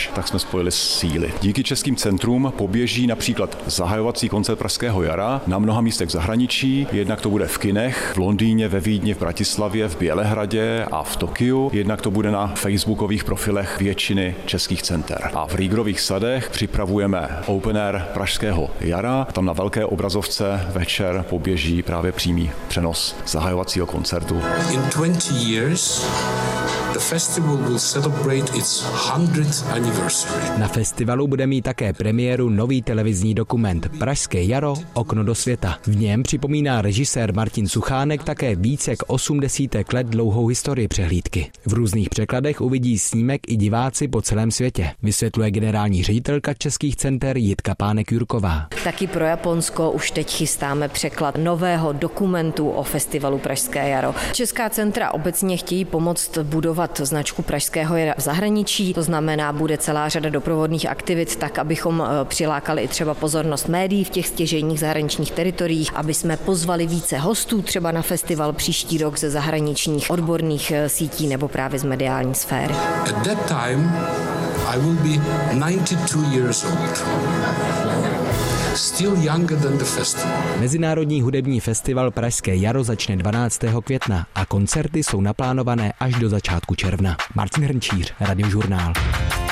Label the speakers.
Speaker 1: soutěž, tak jsme spojili síly. Díky českým centrům poběží například zahajovací koncert Pražského jara na mnoha místech v zahraničí, jednak to bude v kinech, v Londýně, ve Vídni, v Bratislavě, v Bělehradě a v Tokiu, jednak to bude na facebookových profilech většiny českých center. A v Rýgrových sadech připravujeme open air Pražského jara, tam na velké obrazovce večer poběží právě přímý přenos zahajovacího koncertu.
Speaker 2: In 20 years the festival will celebrate its 100th anniversary.
Speaker 3: Na festivalu bude mít také premiéru nový televizní dokument Pražské jaro – okno do světa. V něm připomíná režisér Martin Suchánek také více jak 80 let dlouhou historii přehlídky. V různých překladech uvidí snímek i diváci po celém světě, vysvětluje generální ředitelka českých center Jitka Pánek-Jurková.
Speaker 4: Taky pro Japonsko už teď chystáme překlad nového dokumentu o festivalu Pražské jaro. Česká centra obecně chtějí pomoct budovat značku Pražského jara v zahraničí, to znamená, bude celá řada doprovodných aktivit tak, abychom přilákali i třeba pozornost médií v těch stěžejních zahraničních teritoriích, aby jsme pozvali více hostů třeba na festival příští rok ze zahraničních odborných sítí nebo právě z mediální sféry.
Speaker 2: At that time I will be 92 years old. Still younger than the festival.
Speaker 3: Mezinárodní hudební festival Pražské jaro začne 12. května a koncerty jsou naplánované až do začátku června. Martin Hrnčíř, Radiožurnál.